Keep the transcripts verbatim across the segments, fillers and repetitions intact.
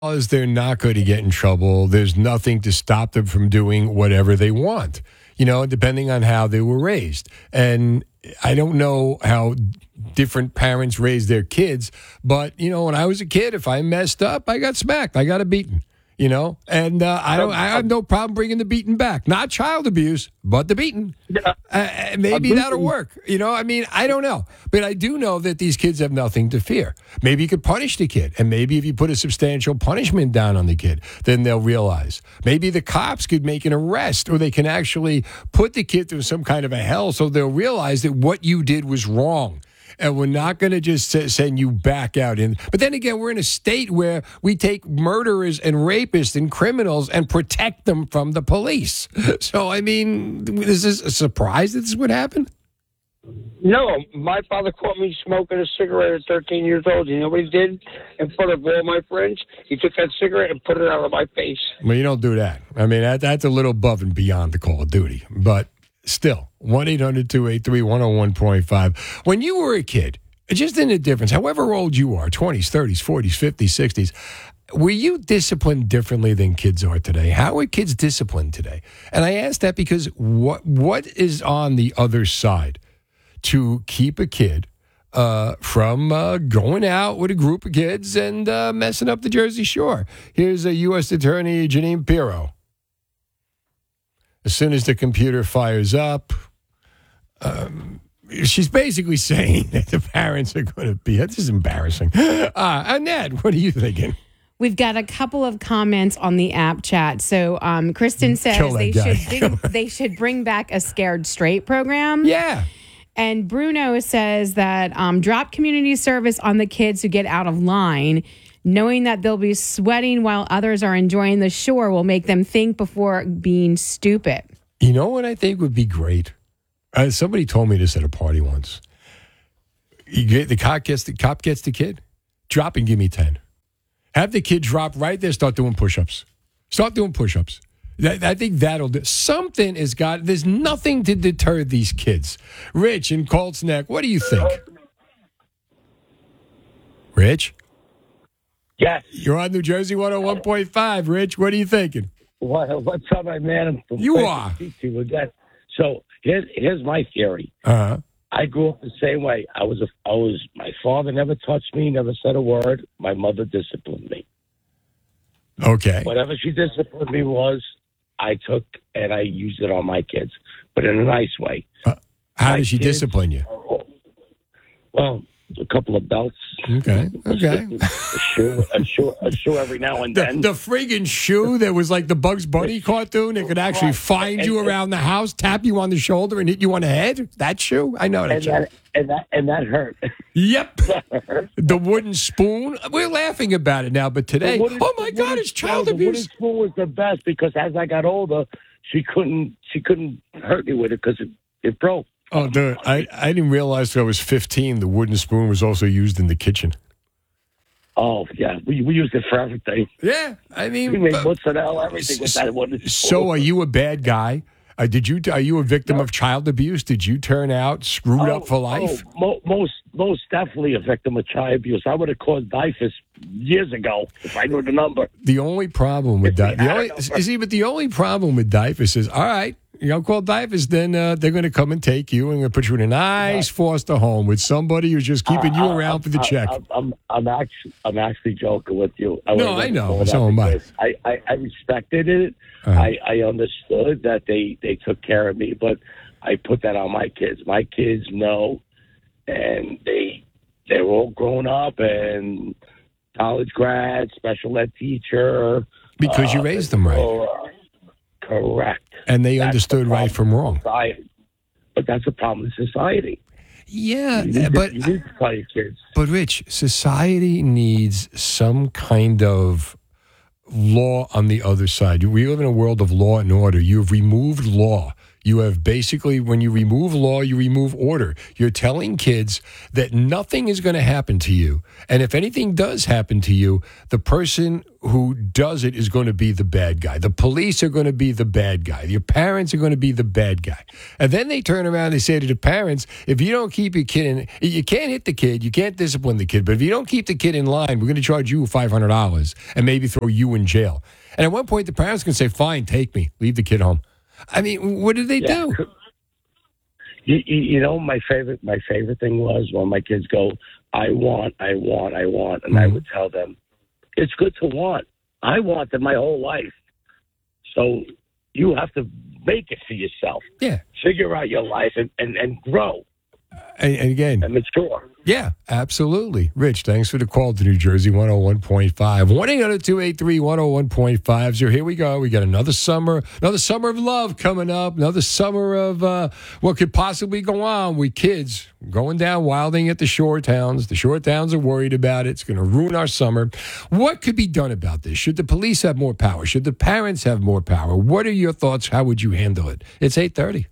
Because they're not going to get in trouble, there's nothing to stop them from doing whatever they want, you know, depending on how they were raised. And I don't know how different parents raise their kids, but, you know, when I was a kid, if I messed up, I got smacked. I got a beating. You know, and uh, I don't. I have no problem bringing the beating back. Not child abuse, but the beating. Uh, maybe that'll work. You know, I mean, I don't know, but I do know that these kids have nothing to fear. Maybe you could punish the kid, and maybe if you put a substantial punishment down on the kid, then they'll realize. Maybe the cops could make an arrest, or they can actually put the kid through some kind of a hell, so they'll realize that what you did was wrong. And we're not going to just send you back out in. But then again, we're in a state where we take murderers and rapists and criminals and protect them from the police. So, I mean, is this a surprise that this would happen? No, my father caught me smoking a cigarette at thirteen years old. You know what he did? In front of all my friends, he took that cigarette and put it out of my face. Well, you don't do that. I mean, that, that's a little above and beyond the Call of Duty. But still, one eight hundred two eight three one oh one point five. When you were a kid, just in the difference, however old you are, twenties, thirties, forties, fifties, sixties, were you disciplined differently than kids are today? How are kids disciplined today? And I ask that because what what is on the other side to keep a kid uh, from uh, going out with a group of kids and uh, messing up the Jersey Shore? Here's a U S Attorney Jeanine Pirro. As soon as the computer fires up, um, she's basically saying that the parents are going to be. This is embarrassing. Uh, Annette, what are you thinking? We've got a couple of comments on the app chat. So um, Kristen says they guy. should bring, they should bring back a Scared Straight program. Yeah. And Bruno says that um, drop community service on the kids who get out of line. Knowing that they'll be sweating while others are enjoying the shore will make them think before being stupid. You know what I think would be great? Uh, somebody told me this at a party once. You get, the cop gets the cop gets the kid, drop and give me ten. Have the kid drop right there, start doing push-ups. Start doing push-ups. That, I think that'll do. Something has got, there's nothing to deter these kids. Rich in Colts Neck, what do you think? Rich? Yes. You're on New Jersey one oh one point five, Rich. What are you thinking? What, what's up, my man? I'm You are. So here's here's my theory. Uh-huh. I grew up the same way. I was a, I was my father never touched me, never said a word. My mother disciplined me. Okay. Whatever she disciplined me was, I took and I used it on my kids, but in a nice way. Uh, how my did she kids, discipline you? Well, a couple of belts. Okay. Okay. a shoe, a shoe, a shoe every now and The, then. the friggin' shoe that was like the Bugs Bunny cartoon that could actually Right. find And- you and- around the house, tap you on the shoulder, and hit you on the head? That shoe? I know that and shoe. that and that and that hurt. Yep. The wooden spoon. We're laughing about it now, but today, The wooden- oh my the God, wooden- it's child no, the abuse. wooden spoon was the best because as I got older, she couldn't she couldn't hurt me with it because it, it broke. Oh, dude, I, I didn't realize till I was fifteen the wooden spoon was also used in the kitchen. Oh yeah, we we used it for everything. Yeah, I mean, We made but- mozzarella, everything with that wooden spoon. so are you a bad guy? Uh, did you are you a victim of child abuse? Did you turn out screwed Oh, up for life? Oh, mo- most most definitely a victim of child abuse. I would have caused typhus years ago if I knew the number. The only problem with If we di- the had a only number. see, but the only problem with DYFS is all right. You know, call DYFS, then uh, they're going to come and take you and going to put you in a nice foster home with somebody who's just keeping you Uh, around for the I- check. I, I'm I'm actually I'm actually joking with you. I No, would've I know. told So that am I. because I, I, I respected it. Uh-huh. I, I understood that they, they took care of me, but I put that on my kids. My kids know, and they they're all grown up and college grad, special ed teacher. Because you uh, raised them right. so, uh, correct. And they That's understood the right problem from wrong. with society. But that's a problem in society. Yeah, You need, but to, you need to tell your kids. but Rich, society needs some kind of law on the other side. We live in a world of law and order. You've removed law. You have basically, when you remove law, you remove order. You're telling kids that nothing is going to happen to you. And if anything does happen to you, the person who does it is going to be the bad guy. The police are going to be the bad guy. Your parents are going to be the bad guy. And then they turn around and they say to the parents, if you don't keep your kid in, you can't hit the kid, you can't discipline the kid, but if you don't keep the kid in line, we're going to charge you five hundred dollars and maybe throw you in jail. And at one point, the parents can say, fine, take me, leave the kid home. I mean, what did they yeah. do? You, you, you know, my favorite my favorite thing was when my kids go, I want, I want, I want. And mm-hmm. I would tell them, it's good to want. I wanted my whole life. So you have to make it for yourself. Yeah. Figure out your life and, and, and grow. And, and again, and mature. Yeah, absolutely. Rich, thanks for the call to New Jersey one oh one point five. one eight hundred two eight three one oh one point five. So here we go. We got another summer, another summer of love coming up, another summer of uh, what could possibly go on with kids going down wilding at the shore towns. The shore towns are worried about it. It's going to ruin our summer. What could be done about this? Should the police have more power? Should the parents have more power? What are your thoughts? How would you handle it? It's eight thirty.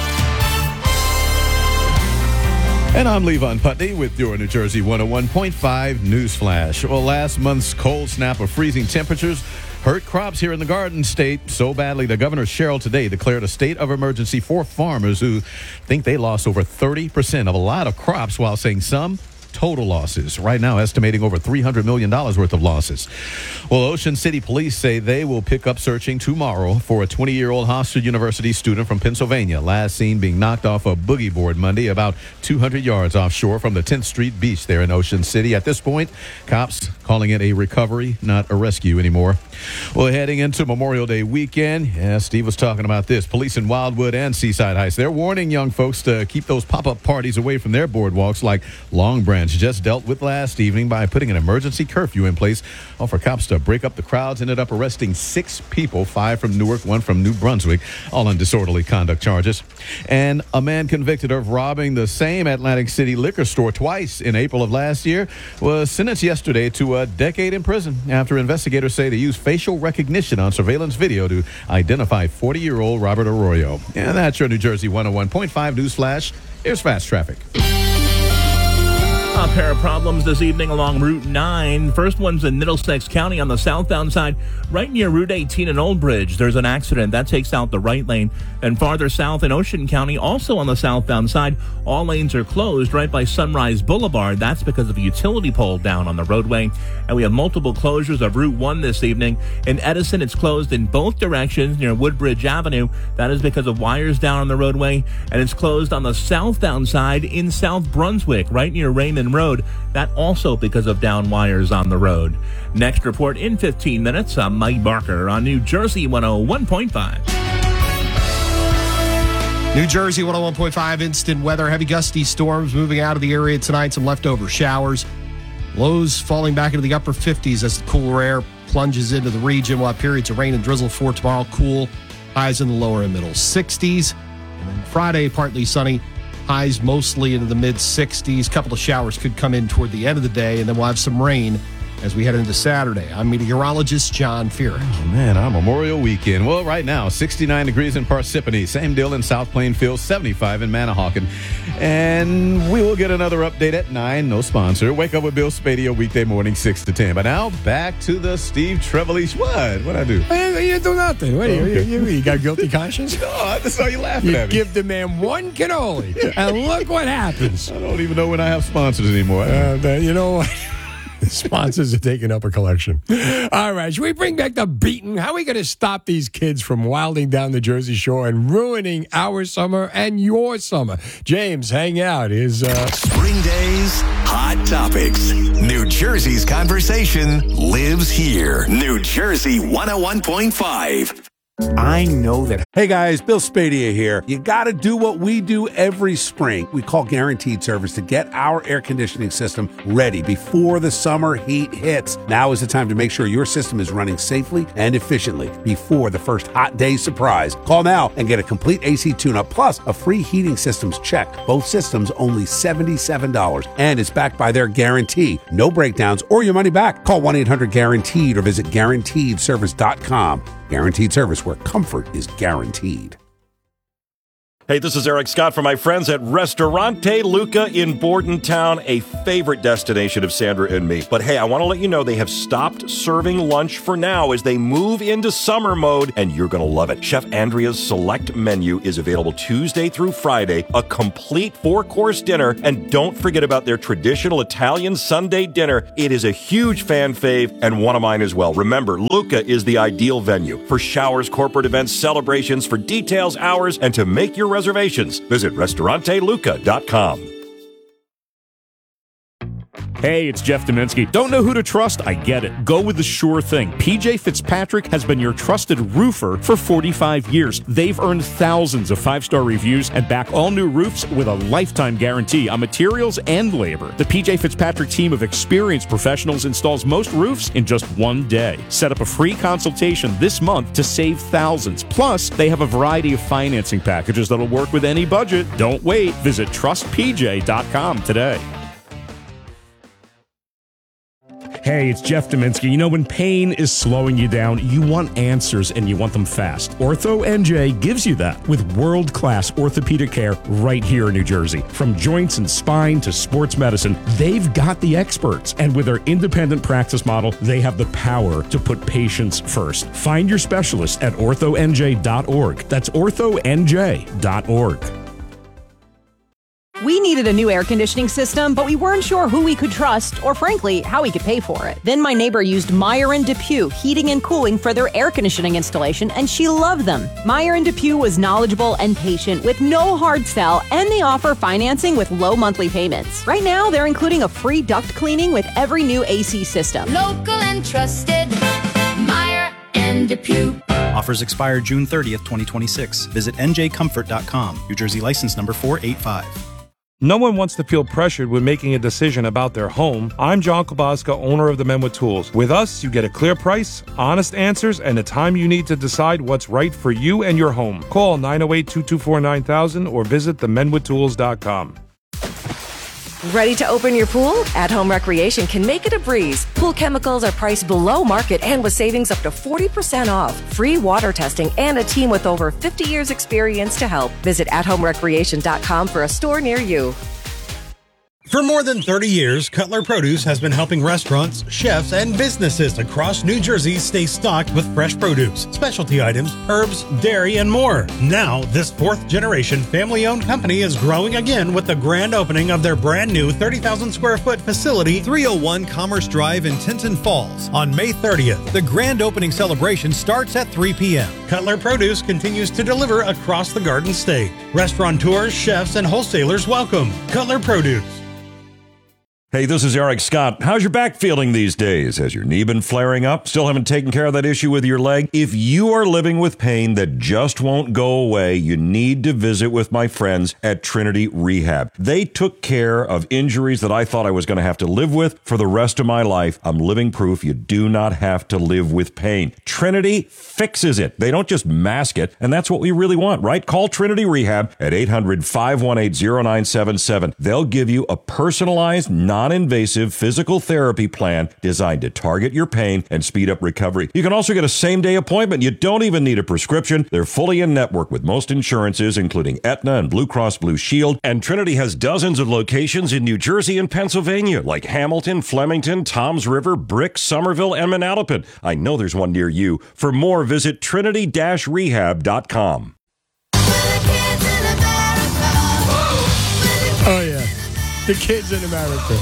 And I'm Levon Putney with your New Jersey one oh one point five News Flash. Well, last month's cold snap of freezing temperatures hurt crops here in the Garden State so badly that Governor Sherrill today declared a state of emergency for farmers who think they lost over thirty percent of a lot of crops, while saying some total losses. Right now, estimating over three hundred million dollars worth of losses. Well, Ocean City police say they will pick up searching tomorrow for a twenty-year-old Hofstra University student from Pennsylvania, last seen being knocked off a boogie board Monday about two hundred yards offshore from the tenth Street Beach there in Ocean City. At this point, cops calling it a recovery, not a rescue anymore. Well, heading into Memorial Day weekend, yeah, Steve was talking about this. Police in Wildwood and Seaside Heights, they're warning young folks to keep those pop-up parties away from their boardwalks like Long Branch just dealt with last evening by putting an emergency curfew in place oh, for cops to break up the crowds. Ended up arresting six people, five from Newark, one from New Brunswick, all on disorderly conduct charges. And a man convicted of robbing the same Atlantic City liquor store twice in April of last year was sentenced yesterday to a decade in prison after investigators say they used facial recognition on surveillance video to identify forty-year-old Robert Arroyo. And that's your New Jersey one oh one point five News Flash. Here's fast traffic. A pair of problems this evening along Route nine. First one's in Middlesex County on the southbound side, right near Route eighteen in Old Bridge. There's an accident that takes out the right lane. And farther south in Ocean County, also on the southbound side, all lanes are closed right by Sunrise Boulevard. That's because of a utility pole down on the roadway. And we have multiple closures of Route one this evening. In Edison, it's closed in both directions near Woodbridge Avenue. That is because of wires down on the roadway. And it's closed on the southbound side in South Brunswick, right near Raymond Road. That also because of down wires on the road. Next report in fifteen minutes. I'm Mike Barker on New Jersey one oh one point five. New Jersey one oh one point five instant weather. Heavy gusty storms moving out of the area tonight. Some leftover showers. Lows falling back into the upper fifties as the cooler air plunges into the region. We'll have periods of rain and drizzle for tomorrow. Cool. Highs in the lower and middle sixties. And then Friday, partly sunny. Highs mostly into the mid sixties. A couple of showers could come in toward the end of the day, and then we'll have some rain as we head into Saturday. I'm meteorologist John Feerick. Oh, man, our Memorial Weekend. Well, right now, sixty-nine degrees in Parsippany. Same deal in South Plainfield, seventy-five in Manahawkin. And we will get another update at nine. No sponsor. Wake up with Bill Spadio weekday morning, six to ten. But now, back to the Steve Trevelise. What? What'd I do? Hey, you do nothing. What, oh, okay. you, you, you got a guilty conscience? No, I just saw you laughing you at me. Give the man one cannoli, and look what happens. I don't even know when I have sponsors anymore. Uh, you know what? Sponsors are taking up a collection. All right, should we bring back the beating? How are we going to stop these kids from wilding down the Jersey Shore and ruining our summer and your summer? James, hang out. Is uh... Spring Days, Hot Topics. New Jersey's conversation lives here. New Jersey one oh one point five. I know that. Hey guys, Bill Spadia here. You got to do what we do every spring. We call Guaranteed Service to get our air conditioning system ready before the summer heat hits. Now is the time to make sure your system is running safely and efficiently before the first hot day surprise. Call now and get a complete A C tune-up plus a free heating systems check. Both systems only seventy-seven dollars, and it's backed by their guarantee. No breakdowns or your money back. Call one eight hundred guaranteed or visit guaranteed service dot com. Guaranteed Service, where comfort is guaranteed. Hey, this is Eric Scott from my friends at Ristorante Luca in Bordentown, a favorite destination of Sandra and me. But hey, I want to let you know they have stopped serving lunch for now as they move into summer mode, and you're going to love it. Chef Andrea's select menu is available Tuesday through Friday, a complete four-course dinner, and don't forget about their traditional Italian Sunday dinner. It is a huge fan fave and one of mine as well. Remember, Luca is the ideal venue for showers, corporate events, celebrations. For details, hours, and to make your reservations, visit Ristorante Luca dot com. Hey, it's Jeff Dominski. Don't know who to trust? I get it. Go with the sure thing. P J Fitzpatrick has been your trusted roofer for forty-five years. They've earned thousands of five-star reviews and back all new roofs with a lifetime guarantee on materials and labor. The P J Fitzpatrick team of experienced professionals installs most roofs in just one day. Set up a free consultation this month to save thousands. Plus, they have a variety of financing packages that'll work with any budget. Don't wait. Visit trust P J dot com today. Hey, it's Jeff Dominski. You know, when pain is slowing you down, you want answers and you want them fast. Ortho N J gives you that with world-class orthopedic care right here in New Jersey. From joints and spine to sports medicine, they've got the experts. And with their independent practice model, they have the power to put patients first. Find your specialist at ortho N J dot org. That's ortho N J dot org. We needed a new air conditioning system, but we weren't sure who we could trust or, frankly, how we could pay for it. Then my neighbor used Meyer and Depew Heating and Cooling for their air conditioning installation, and she loved them. Meyer and Depew was knowledgeable and patient with no hard sell, and they offer financing with low monthly payments. Right now, they're including a free duct cleaning with every new A C system. Local and trusted, Meyer and Depew. Offers expire June thirtieth, twenty twenty-six. Visit N J comfort dot com. New Jersey license number four eight five. No one wants to feel pressured when making a decision about their home. I'm John Kobaska, owner of the Men with Tools. With us, you get a clear price, honest answers, and the time you need to decide what's right for you and your home. Call nine oh eight, two two four, nine thousand or visit the men with tools dot com. Ready to open your pool? At Home Recreation can make it a breeze. Pool chemicals are priced below market and with savings up to forty percent off. Free water testing and a team with over fifty years experience to help. Visit at home recreation dot com for a store near you. For more than thirty years, Cutler Produce has been helping restaurants, chefs, and businesses across New Jersey stay stocked with fresh produce, specialty items, herbs, dairy, and more. Now, this fourth-generation family-owned company is growing again with the grand opening of their brand-new thirty thousand square foot facility, three oh one Commerce Drive in Tinton Falls, on May thirtieth. The grand opening celebration starts at three p.m. Cutler Produce continues to deliver across the Garden State. Restaurateurs, chefs, and wholesalers welcome. Cutler Produce. Hey, this is Eric Scott. How's your back feeling these days? Has your knee been flaring up? Still haven't taken care of that issue with your leg? If you are living with pain that just won't go away, you need to visit with my friends at Trinity Rehab. They took care of injuries that I thought I was going to have to live with for the rest of my life. I'm living proof you do not have to live with pain. Trinity fixes it. They don't just mask it, and that's what we really want, right? Call Trinity Rehab at eight hundred, five one eight, oh nine seven seven. They'll give you a personalized, non non-invasive physical therapy plan designed to target your pain and speed up recovery. You can also get a same-day appointment. You don't even need a prescription. They're fully in network with most insurances, including Aetna and Blue Cross Blue Shield. And Trinity has dozens of locations in New Jersey and Pennsylvania, like Hamilton, Flemington, Toms River, Brick, Somerville, and Manalapan. I know there's one near you. For more, visit trinity dash rehab dot com. Oh, yeah. The kids in America.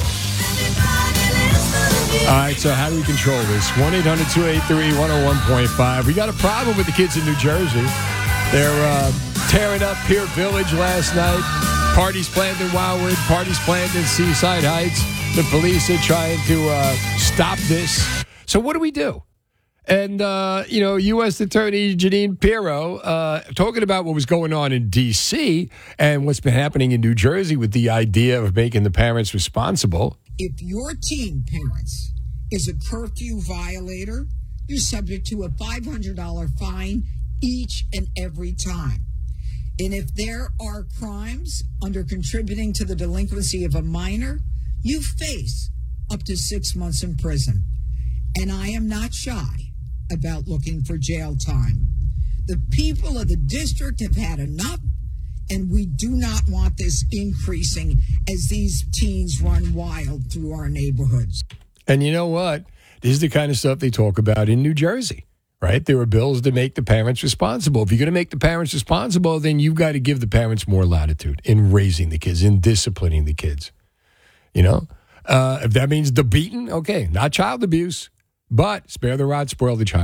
All right, so how do we control this? one eight hundred, two eight three, one oh one point five. We got a problem with the kids in New Jersey. They're uh, tearing up Pier Village last night. Parties planned in Wildwood. Parties planned in Seaside Heights. The police are trying to uh, stop this. So what do we do? And, uh, you know, U S Attorney Jeanine Pirro uh, talking about what was going on in D C and what's been happening in New Jersey with the idea of making the parents responsible. If your teen, parents, is a curfew violator, you're subject to a five hundred dollars fine each and every time. And if there are crimes under contributing to the delinquency of a minor, you face up to six months in prison. And I am not shy about looking for jail time. The people of the district have had enough, And we do not want this increasing as these teens run wild through our neighborhoods. And you know what? This is the kind of stuff they talk about in New Jersey, right? There are bills to make the parents responsible. If you're going to make the parents responsible, then you've got to give the parents more latitude in raising the kids, in disciplining the kids. You know? Uh, if that means the beating, okay, not child abuse, but spare the rod, spoil the child.